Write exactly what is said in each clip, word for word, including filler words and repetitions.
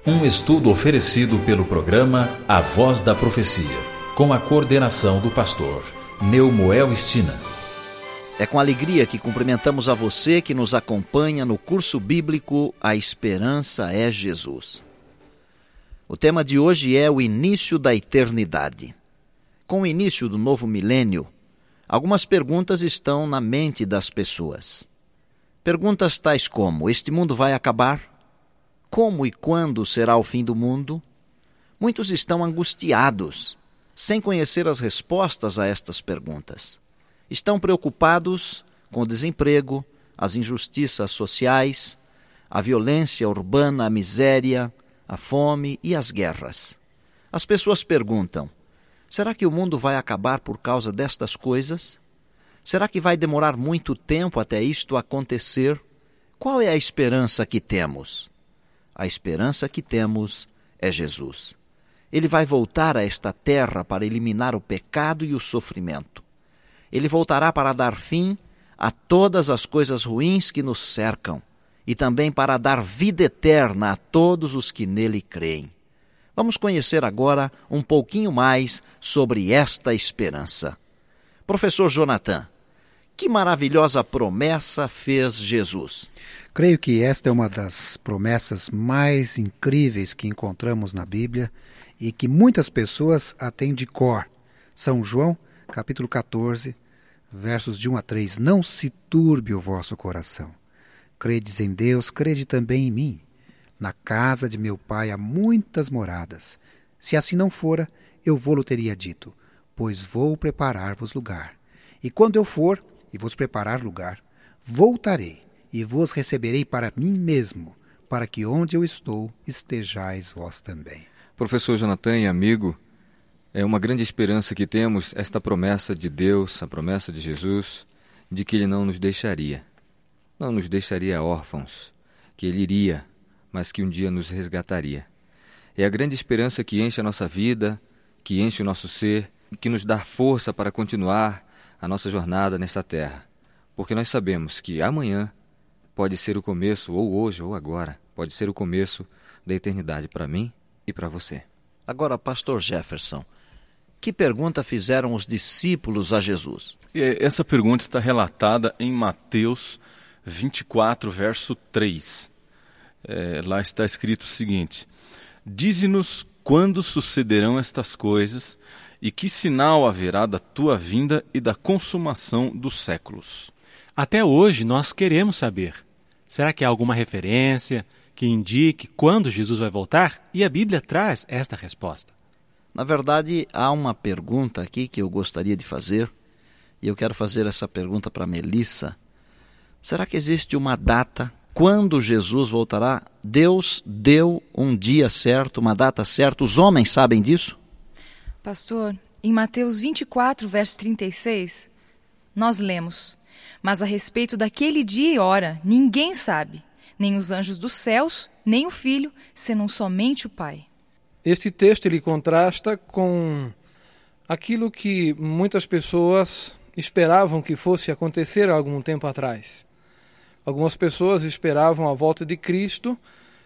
Um estudo oferecido pelo programa A Voz da Profecia, com a coordenação do pastor Neumoel Stina. É com alegria que cumprimentamos a você que nos acompanha no curso bíblico A Esperança é Jesus. O tema de hoje é o início da eternidade. Com o início do novo milênio, algumas perguntas estão na mente das pessoas. Perguntas tais como: este mundo vai acabar? Como e quando será o fim do mundo? Muitos estão angustiados, sem conhecer as respostas a estas perguntas. Estão preocupados com o desemprego, as injustiças sociais, a violência urbana, a miséria, a fome e as guerras. As pessoas perguntam: será que o mundo vai acabar por causa destas coisas? Será que vai demorar muito tempo até isto acontecer? Qual é a esperança que temos? A esperança que temos é Jesus. Ele vai voltar a esta terra para eliminar o pecado e o sofrimento. Ele voltará para dar fim a todas as coisas ruins que nos cercam e também para dar vida eterna a todos os que nele creem. Vamos conhecer agora um pouquinho mais sobre esta esperança. Professor Jonathan, que maravilhosa promessa fez Jesus? Creio que esta é uma das promessas mais incríveis que encontramos na Bíblia e que muitas pessoas a têm de cor. São João, capítulo catorze, versos de um a três. Não se turbe o vosso coração. Credes em Deus, crede também em mim. Na casa de meu pai há muitas moradas. Se assim não fora, eu vou-lo teria dito, pois vou preparar-vos lugar. E quando eu for e vos preparar lugar, voltarei e vos receberei para mim mesmo, para que onde eu estou estejais vós também. Professor Jonathan e amigo, é uma grande esperança que temos esta promessa de Deus, a promessa de Jesus, de que Ele não nos deixaria. Não nos deixaria órfãos, que Ele iria, mas que um dia nos resgataria. É a grande esperança que enche a nossa vida, que enche o nosso ser, que nos dá força para continuar a nossa jornada nesta terra. Porque nós sabemos que amanhã pode ser o começo, ou hoje, ou agora, pode ser o começo da eternidade para mim e para você. Agora, pastor Jefferson, que pergunta fizeram os discípulos a Jesus? Essa pergunta está relatada em Mateus vinte e quatro, verso três. É, lá está escrito o seguinte: dize-nos quando sucederão estas coisas e que sinal haverá da tua vinda e da consumação dos séculos. Até hoje nós queremos saber. Será que há alguma referência que indique quando Jesus vai voltar? E a Bíblia traz esta resposta. Na verdade, há uma pergunta aqui que eu gostaria de fazer, e eu quero fazer essa pergunta para Melissa. Será que existe uma data quando Jesus voltará? Deus deu um dia certo, uma data certa. Os homens sabem disso? Pastor, em Mateus vinte e quatro, verso trinta e seis, nós lemos: mas a respeito daquele dia e hora, ninguém sabe, nem os anjos dos céus, nem o Filho, senão somente o Pai. Este texto ele contrasta com aquilo que muitas pessoas esperavam que fosse acontecer há algum tempo atrás. Algumas pessoas esperavam a volta de Cristo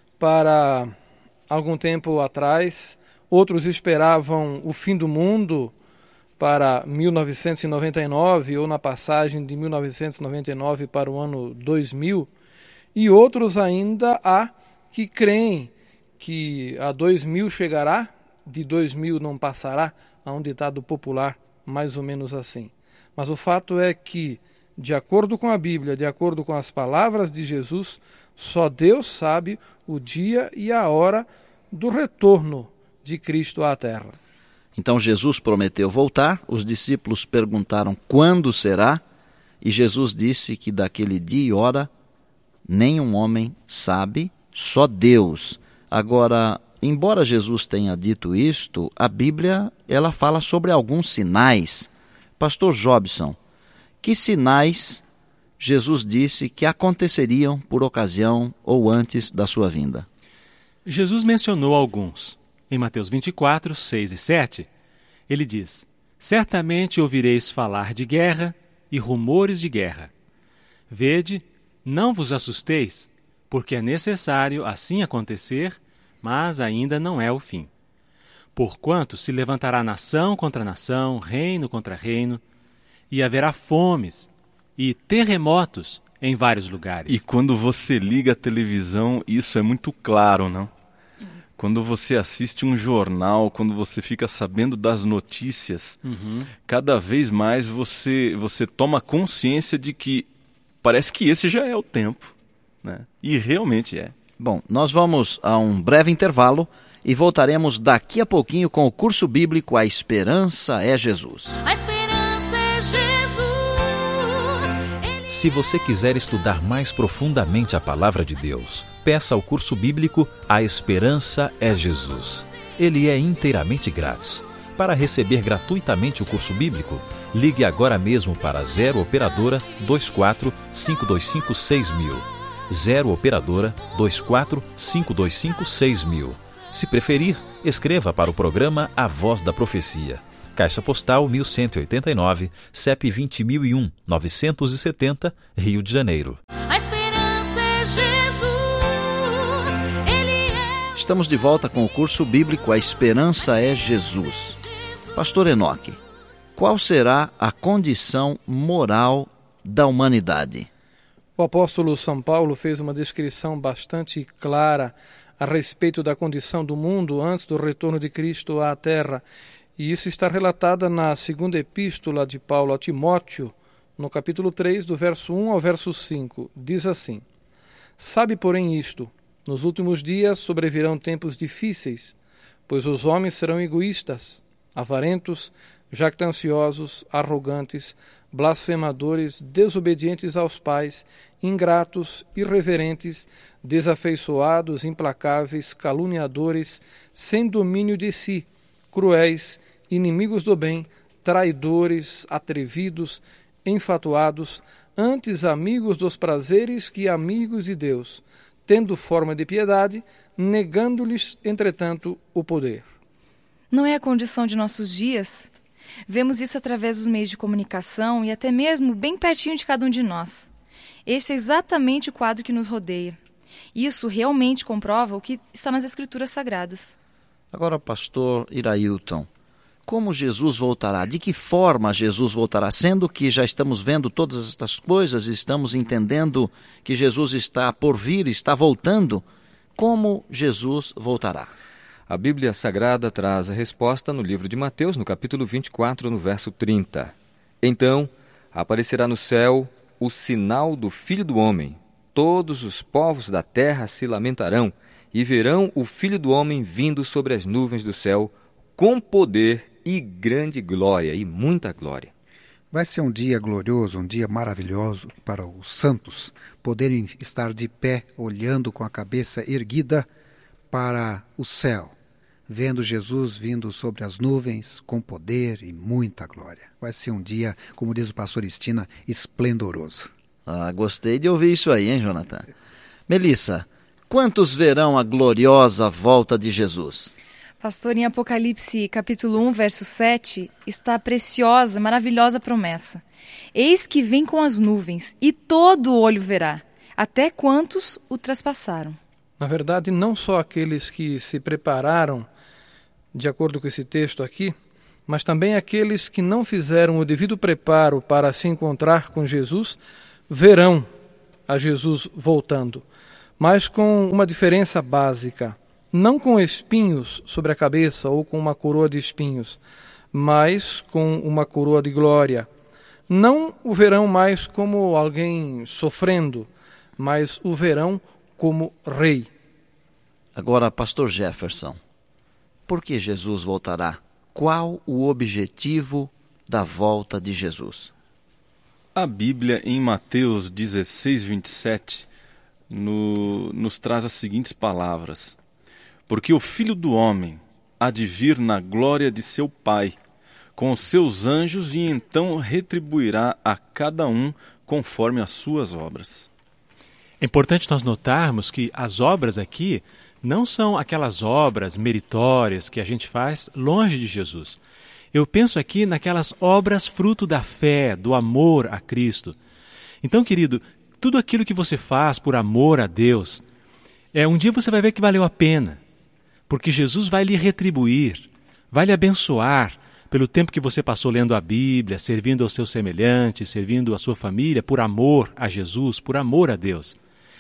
para algum tempo atrás, outros esperavam o fim do mundo para mil novecentos e noventa e nove ou na passagem de mil novecentos e noventa e nove para o ano dois mil, e outros ainda há que creem que a dois mil chegará, de dois mil não passará, há um ditado popular mais ou menos assim. Mas o fato é que, de acordo com a Bíblia, de acordo com as palavras de Jesus, só Deus sabe o dia e a hora do retorno de Cristo à Terra. Então Jesus prometeu voltar, os discípulos perguntaram quando será, e Jesus disse que daquele dia e hora nenhum homem sabe, só Deus. Agora, embora Jesus tenha dito isto, a Bíblia ela fala sobre alguns sinais. Pastor Jobson, que sinais Jesus disse que aconteceriam por ocasião ou antes da sua vinda? Jesus mencionou alguns. Em Mateus vinte e quatro, seis e sete, ele diz: certamente ouvireis falar de guerra e rumores de guerra. Vede, não vos assusteis, porque é necessário assim acontecer, mas ainda não é o fim. Porquanto se levantará nação contra nação, reino contra reino, e haverá fomes e terremotos em vários lugares. E quando você liga a televisão, isso é muito claro, não? Quando você assiste um jornal, quando você fica sabendo das notícias, uhum. cada vez mais você, você toma consciência de que parece que esse já é o tempo, né? E realmente é. Bom, nós vamos a um breve intervalo e voltaremos daqui a pouquinho com o curso bíblico A Esperança é Jesus. A esperança é Jesus. Ele... Se você quiser estudar mais profundamente a palavra de Deus, peça o curso bíblico A Esperança é Jesus. Ele é inteiramente grátis. Para receber gratuitamente o curso bíblico, ligue agora mesmo para zero operadora vinte e quatro, cinco dois cinco, seis mil. zero operadora vinte e quatro, cinco dois cinco, seis mil. Se preferir, escreva para o programa A Voz da Profecia. Caixa Postal mil cento e oitenta e nove, C E P vinte mil e um, novecentos e setenta, Rio de Janeiro. A esperança é Jesus. Ele é... Estamos de volta com o curso bíblico A Esperança é Jesus. Pastor Enoque, qual será a condição moral da humanidade? O apóstolo São Paulo fez uma descrição bastante clara a respeito da condição do mundo antes do retorno de Cristo à Terra. E isso está relatado na segunda epístola de Paulo a Timóteo, no capítulo três, do verso um ao verso cinco. Diz assim: Sabe, porém, isto, nos últimos dias sobrevirão tempos difíceis, pois os homens serão egoístas, avarentos, jactanciosos, arrogantes, blasfemadores, desobedientes aos pais, ingratos, irreverentes, desafeiçoados, implacáveis, caluniadores, sem domínio de si, cruéis, inimigos do bem, traidores, atrevidos, enfatuados, antes amigos dos prazeres que amigos de Deus, tendo forma de piedade, negando-lhes, entretanto, o poder. Não é a condição de nossos dias? Vemos isso através dos meios de comunicação e até mesmo bem pertinho de cada um de nós. Este é exatamente o quadro que nos rodeia. Isso realmente comprova o que está nas Escrituras Sagradas. Agora, pastor Irailton, como Jesus voltará? De que forma Jesus voltará? Sendo que já estamos vendo todas estas coisas, estamos entendendo que Jesus está por vir, está voltando, como Jesus voltará? A Bíblia Sagrada traz a resposta no livro de Mateus, no capítulo vinte e quatro, no verso trinta. Então aparecerá no céu o sinal do Filho do Homem. Todos os povos da terra se lamentarão e verão o Filho do Homem vindo sobre as nuvens do céu com poder e grande glória, e muita glória. Vai ser um dia glorioso, um dia maravilhoso para os santos poderem estar de pé, olhando com a cabeça erguida para o céu, vendo Jesus vindo sobre as nuvens com poder e muita glória. Vai ser um dia, como diz o pastor Estina, esplendoroso. Ah, gostei de ouvir isso aí, hein, Jonathan? Melissa, quantos verão a gloriosa volta de Jesus? Pastor, em Apocalipse capítulo um, verso sete, está a preciosa, maravilhosa promessa. Eis que vem com as nuvens, e todo olho verá, até quantos o traspassaram. Na verdade, não só aqueles que se prepararam, de acordo com esse texto aqui, mas também aqueles que não fizeram o devido preparo para se encontrar com Jesus, verão a Jesus voltando, mas com uma diferença básica. Não com espinhos sobre a cabeça ou com uma coroa de espinhos, mas com uma coroa de glória. Não o verão mais como alguém sofrendo, mas o verão como rei. Agora, pastor Jefferson, por que Jesus voltará? Qual o objetivo da volta de Jesus? A Bíblia, em Mateus dezesseis, vinte e sete, no, nos traz as seguintes palavras: Porque o Filho do Homem há de vir na glória de seu Pai, com os seus anjos, e então retribuirá a cada um conforme as suas obras. É importante nós notarmos que as obras aqui não são aquelas obras meritórias que a gente faz longe de Jesus. Eu penso aqui naquelas obras fruto da fé, do amor a Cristo. Então, querido, tudo aquilo que você faz por amor a Deus, é, um dia você vai ver que valeu a pena. porque Jesus vai lhe retribuir, vai lhe abençoar pelo tempo que você passou lendo a Bíblia, servindo aos seus semelhantes, servindo a sua família, por amor a Jesus, por amor a Deus.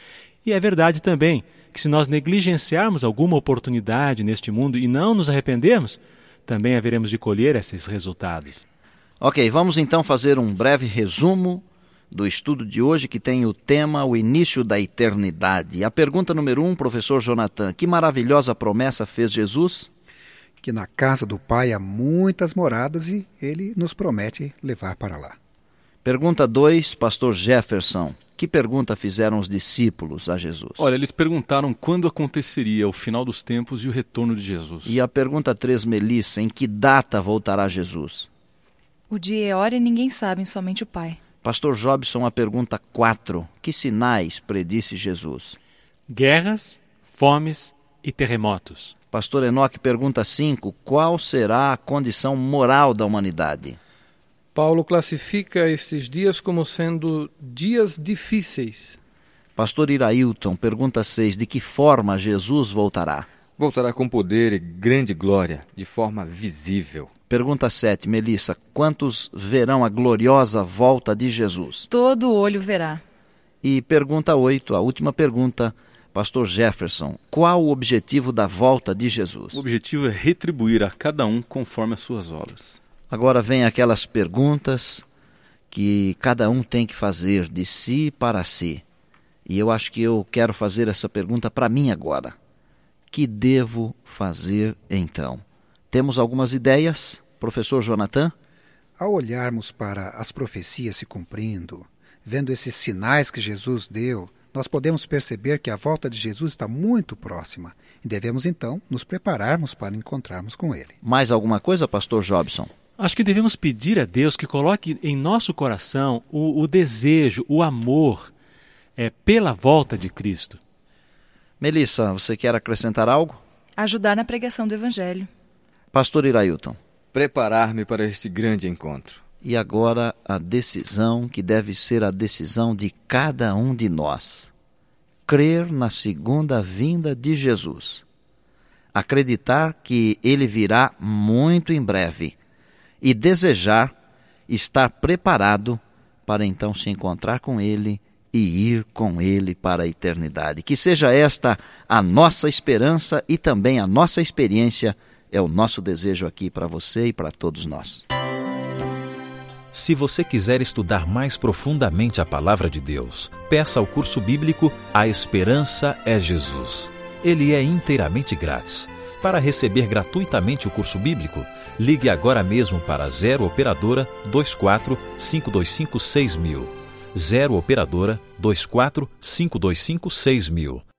E é verdade também que se nós negligenciarmos alguma oportunidade neste mundo e não nos arrependermos, também haveremos de colher esses resultados. Ok, vamos então fazer um breve resumo do estudo de hoje, que tem o tema O Início da Eternidade. A pergunta número um, professor Jonathan: que maravilhosa promessa fez Jesus? Que na casa do Pai há muitas moradas e ele nos promete levar para lá. Pergunta dois, pastor Jefferson: que pergunta fizeram os discípulos a Jesus? Olha, eles perguntaram quando aconteceria o final dos tempos e o retorno de Jesus. E a pergunta três, Melissa: em que data voltará Jesus? O dia e a hora ninguém sabe, somente o Pai. Pastor Jobson, a pergunta quatro: que sinais predisse Jesus? Guerras, fomes e terremotos. Pastor Enoque, pergunta cinco: qual será a condição moral da humanidade? Paulo classifica estes dias como sendo dias difíceis. Pastor Irailton, pergunta seis: de que forma Jesus voltará? Voltará com poder e grande glória, de forma visível. Pergunta sete, Melissa: quantos verão a gloriosa volta de Jesus? Todo olho verá. E pergunta oito, a última pergunta, pastor Jefferson: qual o objetivo da volta de Jesus? O objetivo é retribuir a cada um conforme as suas obras. Agora vem aquelas perguntas que cada um tem que fazer de si para si. E eu acho que eu quero fazer essa pergunta para mim agora. Que devo fazer então? Temos algumas ideias, professor Jonathan? Ao olharmos para as profecias se cumprindo, vendo esses sinais que Jesus deu, nós podemos perceber que a volta de Jesus está muito próxima e devemos então nos prepararmos para encontrarmos com Ele. Mais alguma coisa, pastor Jobson? Acho que devemos pedir a Deus que coloque em nosso coração o, o desejo, o amor é, pela volta de Cristo. Melissa, você quer acrescentar algo? Ajudar na pregação do Evangelho. Pastor Irailton. Preparar-me para este grande encontro. E agora a decisão que deve ser a decisão de cada um de nós. Crer na segunda vinda de Jesus. Acreditar que Ele virá muito em breve. E desejar estar preparado para então se encontrar com Ele e ir com Ele para a eternidade. Que seja esta a nossa esperança e também a nossa experiência. É o nosso desejo aqui para você e para todos nós. Se você quiser estudar mais profundamente a Palavra de Deus, peça ao curso bíblico A Esperança é Jesus. Ele é inteiramente grátis. Para receber gratuitamente o curso bíblico, ligue agora mesmo para zero Operadora dois quatro cinco dois cinco seis mil. zero Operadora dois quatro cinco dois cinco seis mil.